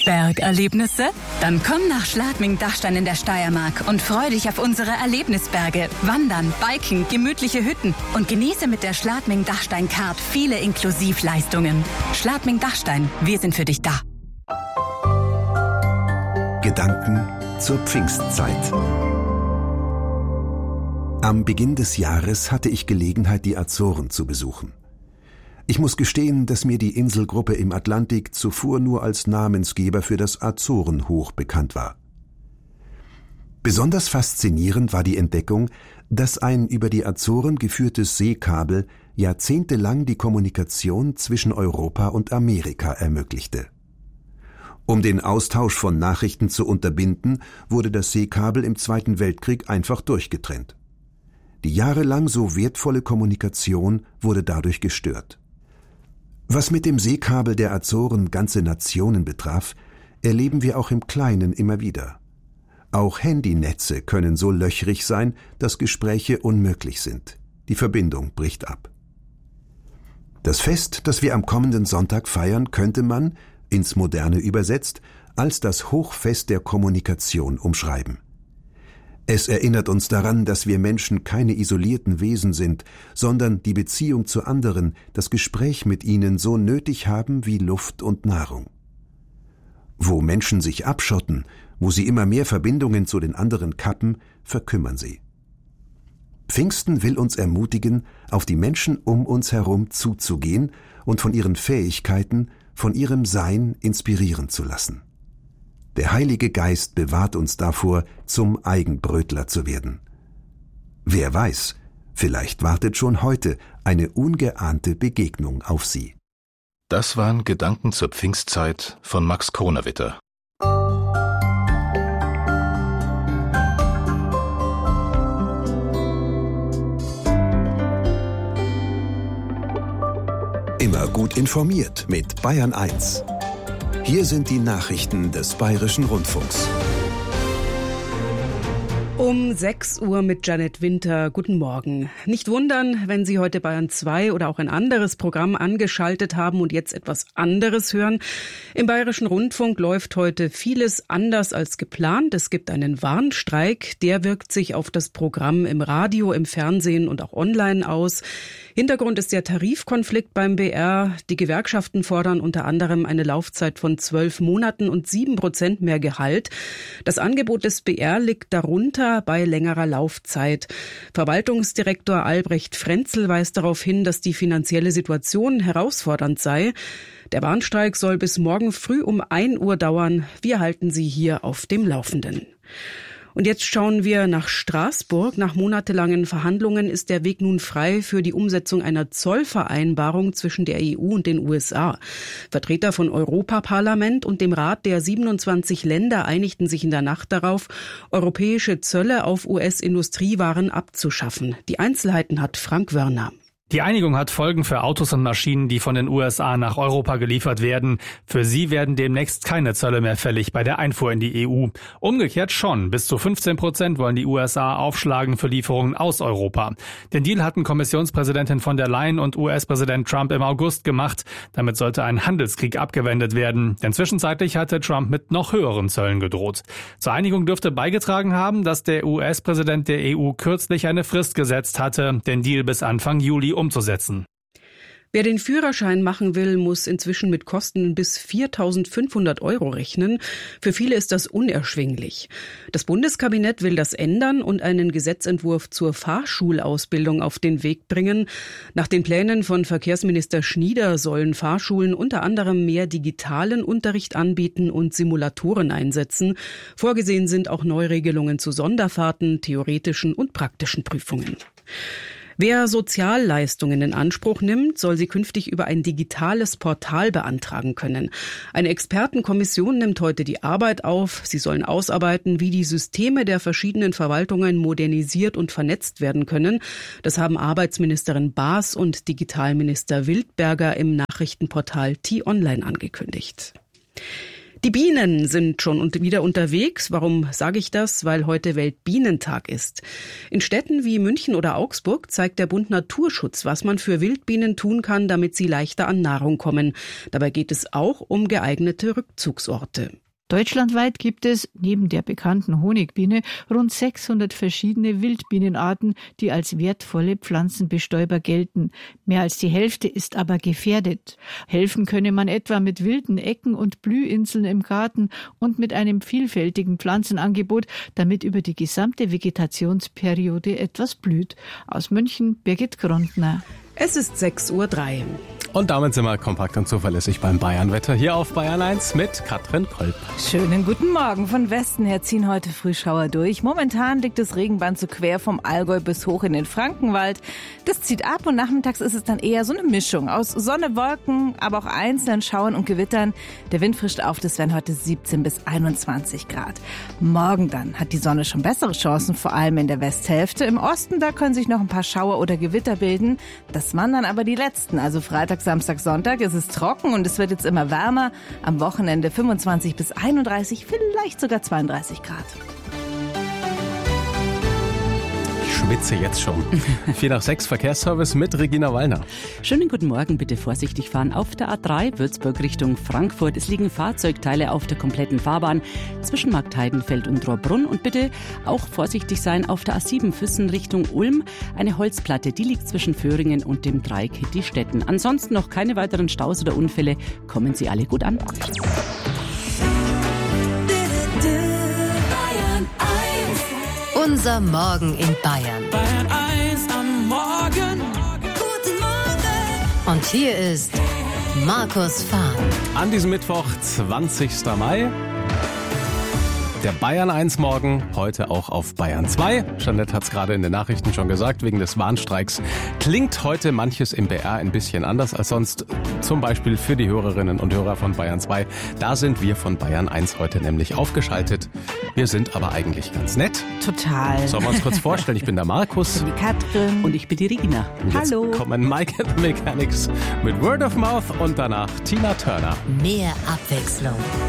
Bergerlebnisse? Dann komm nach Schladming-Dachstein in der Steiermark und freu dich auf unsere Erlebnisberge, Wandern, Biken, gemütliche Hütten und genieße mit der Schladming-Dachstein-Card viele Inklusivleistungen. Schladming-Dachstein, wir sind für dich da. Gedanken zur Pfingstzeit. Am Beginn des Jahres hatte ich Gelegenheit, die Azoren zu besuchen. Ich muss gestehen, dass mir die Inselgruppe im Atlantik zuvor nur als Namensgeber für das Azorenhoch bekannt war. Besonders faszinierend war die Entdeckung, dass ein über die Azoren geführtes Seekabel jahrzehntelang die Kommunikation zwischen Europa und Amerika ermöglichte. Um den Austausch von Nachrichten zu unterbinden, wurde das Seekabel im Zweiten Weltkrieg einfach durchgetrennt. Die jahrelang so wertvolle Kommunikation wurde dadurch gestört. Was mit dem Seekabel der Azoren ganze Nationen betraf, erleben wir auch im Kleinen immer wieder. Auch Handynetze können so löchrig sein, dass Gespräche unmöglich sind. Die Verbindung bricht ab. Das Fest, das wir am kommenden Sonntag feiern, könnte man, ins Moderne übersetzt, als das Hochfest der Kommunikation umschreiben. Es erinnert uns daran, dass wir Menschen keine isolierten Wesen sind, sondern die Beziehung zu anderen, das Gespräch mit ihnen so nötig haben wie Luft und Nahrung. Wo Menschen sich abschotten, wo sie immer mehr Verbindungen zu den anderen kappen, verkümmern sie. Pfingsten will uns ermutigen, auf die Menschen um uns herum zuzugehen und von ihren Fähigkeiten, von ihrem Sein inspirieren zu lassen. Der Heilige Geist bewahrt uns davor, zum Eigenbrötler zu werden. Wer weiß, vielleicht wartet schon heute eine ungeahnte Begegnung auf Sie. Das waren Gedanken zur Pfingstzeit von Max Kronawitter. Immer gut informiert mit Bayern 1. Hier sind die Nachrichten des Bayerischen Rundfunks. Um 6 Uhr mit Janet Winter. Guten Morgen. Nicht wundern, wenn Sie heute Bayern 2 oder auch ein anderes Programm angeschaltet haben und jetzt etwas anderes hören. Im Bayerischen Rundfunk läuft heute vieles anders als geplant. Es gibt einen Warnstreik, der wirkt sich auf das Programm im Radio, im Fernsehen und auch online aus. Hintergrund ist der Tarifkonflikt beim BR. Die Gewerkschaften fordern unter anderem eine Laufzeit von 12 Monaten und 7% mehr Gehalt. Das Angebot des BR liegt darunter bei längerer Laufzeit. Verwaltungsdirektor Albrecht Frenzel weist darauf hin, dass die finanzielle Situation herausfordernd sei. Der Warnstreik soll bis morgen früh um 1 Uhr dauern. Wir halten Sie hier auf dem Laufenden. Und jetzt schauen wir nach Straßburg. Nach monatelangen Verhandlungen ist der Weg nun frei für die Umsetzung einer Zollvereinbarung zwischen der EU und den USA. Vertreter von Europaparlament und dem Rat der 27 Länder einigten sich in der Nacht darauf, europäische Zölle auf US-Industriewaren abzuschaffen. Die Einzelheiten hat Frank Wörner. Die Einigung hat Folgen für Autos und Maschinen, die von den USA nach Europa geliefert werden. Für sie werden demnächst keine Zölle mehr fällig bei der Einfuhr in die EU. Umgekehrt schon. Bis zu 15% wollen die USA aufschlagen für Lieferungen aus Europa. Den Deal hatten Kommissionspräsidentin von der Leyen und US-Präsident Trump im August gemacht. Damit sollte ein Handelskrieg abgewendet werden. Denn zwischenzeitlich hatte Trump mit noch höheren Zöllen gedroht. Zur Einigung dürfte beigetragen haben, dass der US-Präsident der EU kürzlich eine Frist gesetzt hatte, den Deal bis Anfang Juli umzusetzen. Wer den Führerschein machen will, muss inzwischen mit Kosten bis 4.500 € rechnen. Für viele ist das unerschwinglich. Das Bundeskabinett will das ändern und einen Gesetzentwurf zur Fahrschulausbildung auf den Weg bringen. Nach den Plänen von Verkehrsminister Schnieder sollen Fahrschulen unter anderem mehr digitalen Unterricht anbieten und Simulatoren einsetzen. Vorgesehen sind auch Neuregelungen zu Sonderfahrten, theoretischen und praktischen Prüfungen. Wer Sozialleistungen in Anspruch nimmt, soll sie künftig über ein digitales Portal beantragen können. Eine Expertenkommission nimmt heute die Arbeit auf. Sie sollen ausarbeiten, wie die Systeme der verschiedenen Verwaltungen modernisiert und vernetzt werden können. Das haben Arbeitsministerin Baas und Digitalminister Wildberger im Nachrichtenportal T-Online angekündigt. Die Bienen sind schon wieder unterwegs. Warum sage ich das? Weil heute Weltbienentag ist. In Städten wie München oder Augsburg zeigt der Bund Naturschutz, was man für Wildbienen tun kann, damit sie leichter an Nahrung kommen. Dabei geht es auch um geeignete Rückzugsorte. Deutschlandweit gibt es, neben der bekannten Honigbiene, rund 600 verschiedene Wildbienenarten, die als wertvolle Pflanzenbestäuber gelten. Mehr als die Hälfte ist aber gefährdet. Helfen könne man etwa mit wilden Ecken und Blühinseln im Garten und mit einem vielfältigen Pflanzenangebot, damit über die gesamte Vegetationsperiode etwas blüht. Aus München, Birgit Grondner. Es ist 6:03 Uhr. Und damit sind wir kompakt und zuverlässig beim Bayernwetter hier auf Bayern 1 mit Katrin Kolb. Schönen guten Morgen. Von Westen her ziehen heute Frühschauer durch. Momentan liegt das Regenband so quer vom Allgäu bis hoch in den Frankenwald. Das zieht ab und nachmittags ist es dann eher so eine Mischung aus Sonne, Wolken, aber auch einzelnen Schauern und Gewittern. Der Wind frischt auf, das werden heute 17 bis 21 Grad. Morgen dann hat die Sonne schon bessere Chancen, vor allem in der Westhälfte. Im Osten, da können sich noch ein paar Schauer oder Gewitter bilden. Das waren dann aber die letzten, also Freitag, Samstag, Sonntag ist es trocken und es wird jetzt immer wärmer. Am Wochenende 25 bis 31, vielleicht sogar 32 Grad. Ich schwitze jetzt schon. 4:06 Verkehrsservice mit Regina Wallner. Schönen guten Morgen, bitte vorsichtig fahren auf der A3 Würzburg Richtung Frankfurt. Es liegen Fahrzeugteile auf der kompletten Fahrbahn zwischen Marktheidenfeld und Rohrbrunn. Und bitte auch vorsichtig sein auf der A7 Füssen Richtung Ulm. Eine Holzplatte, die liegt zwischen Föhringen und dem Dreieck Hittistetten. Ansonsten noch keine weiteren Staus oder Unfälle. Kommen Sie alle gut an. Unser Morgen in Bayern. Bayern 1 am Morgen. Guten Morgen. Und hier ist Markus Fahn. An diesem Mittwoch, 20. Mai. Der Bayern 1 Morgen, heute auch auf Bayern 2. Jeanette hat es gerade in den Nachrichten schon gesagt, wegen des Warnstreiks klingt heute manches im BR ein bisschen anders als sonst. Zum Beispiel für die Hörerinnen und Hörer von Bayern 2. Da sind wir von Bayern 1 heute nämlich aufgeschaltet. Wir sind aber eigentlich ganz nett. Total. Sollen wir uns kurz vorstellen? Ich bin der Markus. Die Katrin. Und ich bin die Regina. Und jetzt Hallo. kommen Mike and the Mechanics mit Word of Mouth und danach Tina Turner. Mehr Abwechslung.